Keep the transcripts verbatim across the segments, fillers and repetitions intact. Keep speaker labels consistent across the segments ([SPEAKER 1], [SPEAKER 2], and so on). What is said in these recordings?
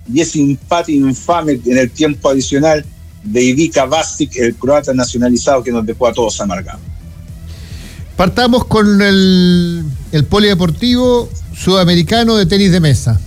[SPEAKER 1] y ese empate infame en el tiempo adicional de Ivica Bastic, el croata nacionalizado, que nos dejó a todos amargados.
[SPEAKER 2] Partamos con el, el polideportivo sudamericano de tenis de mesa.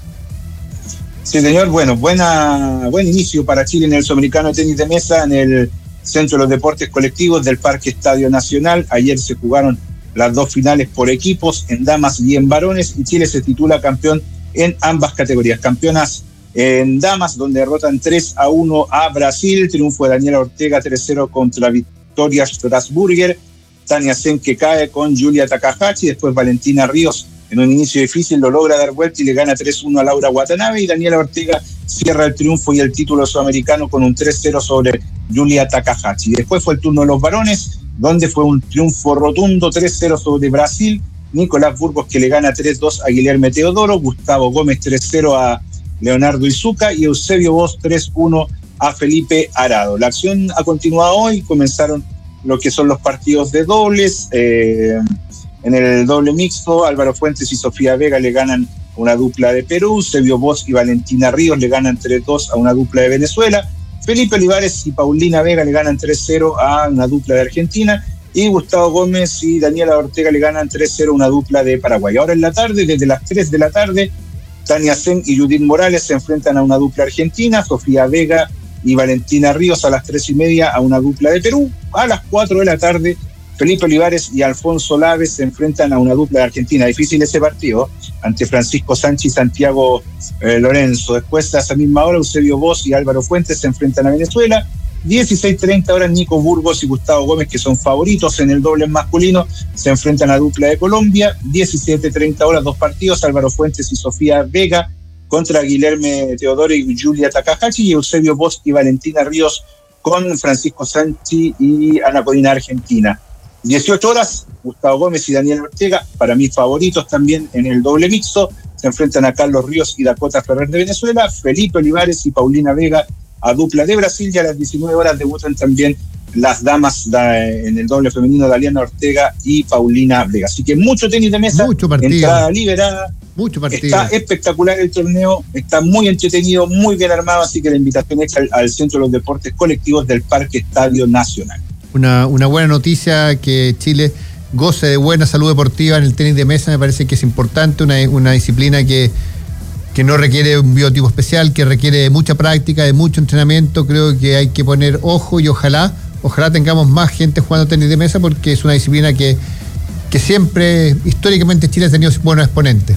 [SPEAKER 1] Sí, señor. Bueno, buena, buen inicio para Chile en el sudamericano de tenis de mesa en el Centro de los Deportes Colectivos del Parque Estadio Nacional. Ayer se jugaron las dos finales por equipos, en damas y en varones, y Chile se titula campeón en ambas categorías. Campeonas en damas, donde derrotan tres a uno a Brasil, triunfo de Daniela Ortega tres cero contra Victoria Strasburger, Tania Sen que cae con Julia Takahashi, después Valentina Ríos en un inicio difícil lo logra dar vuelta y le gana tres uno a Laura Watanabe, y Daniela Ortega cierra el triunfo y el título sudamericano con un tres cero sobre Julia Takahashi. Después fue el turno de los varones, donde fue un triunfo rotundo tres cero sobre Brasil, Nicolás Burgos que le gana tres dos a Guilherme Teodoro, Gustavo Gómez tres cero a Leonardo Izuka y Eusebio Vos tres uno a Felipe Arado. La acción ha continuado hoy, comenzaron lo que son los partidos de dobles. Eh, en el doble mixto, Álvaro Fuentes y Sofía Vega le ganan una dupla de Perú, Eusebio Vos y Valentina Ríos le ganan tres dos a una dupla de Venezuela, Felipe Olivares y Paulina Vega le ganan tres cero a una dupla de Argentina, y Gustavo Gómez y Daniela Ortega le ganan tres cero a una dupla de Paraguay. Ahora en la tarde, desde las tres de la tarde, Tania Sen y Judith Morales se enfrentan a una dupla argentina, Sofía Vega y Valentina Ríos a las tres y media a una dupla de Perú. A las cuatro de la tarde, Felipe Olivares y Alfonso Laves se enfrentan a una dupla de Argentina. Difícil ese partido ante Francisco Sánchez y Santiago eh, Lorenzo. Después, a esa misma hora, Eusebio Vos y Álvaro Fuentes se enfrentan a Venezuela. dieciséis treinta horas, Nico Burgos y Gustavo Gómez, que son favoritos en el doble masculino, se enfrentan a dupla de Colombia. diecisiete treinta horas, dos partidos, Álvaro Fuentes y Sofía Vega contra Guilherme Teodoro y Julia Takahashi, y Eusebio Vos y Valentina Ríos con Francisco Sanchi y Ana Corina Argentina. dieciocho horas, Gustavo Gómez y Daniel Ortega, para mí favoritos también en el doble mixto, se enfrentan a Carlos Ríos y Dakota Ferrer de Venezuela, Felipe Olivares y Paulina Vega a dupla de Brasil, y a las diecinueve horas debutan también las damas da, en el doble femenino, Daliana Ortega y Paulina Vega. Así que mucho tenis de mesa,
[SPEAKER 2] mucho partido,
[SPEAKER 1] entrada liberada,
[SPEAKER 2] mucho partido.
[SPEAKER 1] Está espectacular el torneo, está muy entretenido, muy bien armado, así que la invitación es al, al Centro de los Deportes Colectivos del Parque Estadio Nacional.
[SPEAKER 2] Una, una buena noticia que Chile goce de buena salud deportiva en el tenis de mesa, me parece que es importante, una, una disciplina que que no requiere un biotipo especial, que requiere de mucha práctica, de mucho entrenamiento. Creo que hay que poner ojo y ojalá, ojalá tengamos más gente jugando tenis de mesa, porque es una disciplina que, que siempre, históricamente, Chile ha tenido buenos exponentes.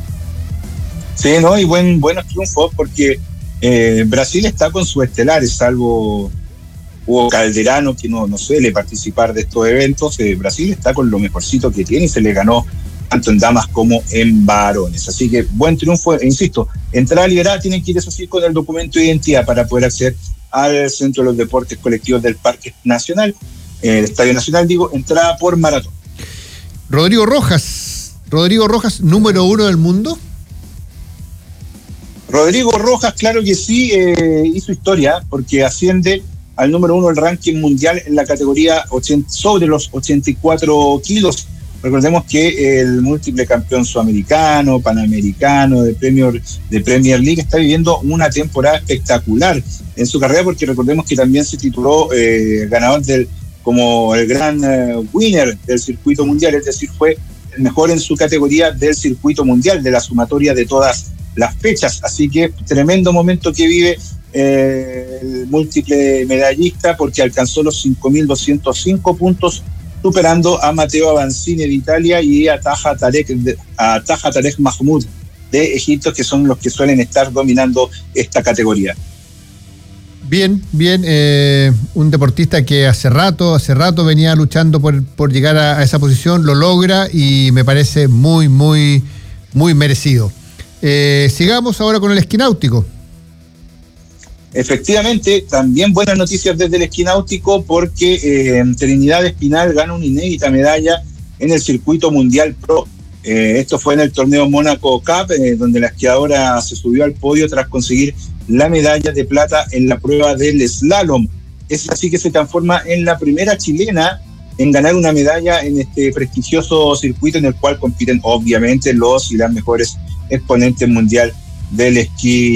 [SPEAKER 1] Sí, ¿no? Y buen, buenos triunfos, porque eh, Brasil está con sus estelares, salvo Hugo Calderano, que no, no suele participar de estos eventos. eh, Brasil está con lo mejorcito que tiene y se le ganó tanto en damas como en varones. Así que buen triunfo, e insisto, entrada liberada, tienen que ir eso sí con el documento de identidad para poder acceder al Centro de los Deportes Colectivos del Parque Nacional, eh, el Estadio Nacional, digo, entrada por maratón.
[SPEAKER 2] Rodrigo Rojas, Rodrigo Rojas, número uno del mundo.
[SPEAKER 1] Rodrigo Rojas, claro que sí, eh, hizo historia, porque asciende al número uno del ranking mundial en la categoría ochenta, sobre los ochenta y cuatro kilos. Recordemos que el múltiple campeón sudamericano, panamericano, de Premier, de Premier League, está viviendo una temporada espectacular en su carrera, porque recordemos que también se tituló eh, ganador del, como el gran eh, winner del circuito mundial, es decir, fue el mejor en su categoría del circuito mundial, de la sumatoria de todas las fechas. Así que tremendo momento que vive eh, el múltiple medallista, porque alcanzó los cinco mil doscientos cinco puntos, superando a Matteo Avanzini de Italia y a Taha Tarek, a Taha Tarek Mahmoud de Egipto, que son los que suelen estar dominando esta categoría.
[SPEAKER 2] Bien, bien, eh, un deportista que hace rato, hace rato venía luchando por, por llegar a, a esa posición, lo logra y me parece muy, muy, muy merecido. Eh, sigamos ahora con el esquí náutico.
[SPEAKER 1] Efectivamente, también buenas noticias desde el esquí náutico, porque eh, Trinidad Espinal gana una inédita medalla en el circuito mundial pro. Eh, esto fue en el torneo Mónaco Cup, eh, donde la esquiadora se subió al podio tras conseguir la medalla de plata en la prueba del slalom. Es así que se transforma en la primera chilena en ganar una medalla en este prestigioso circuito, en el cual compiten obviamente los y las mejores exponentes mundial del esquí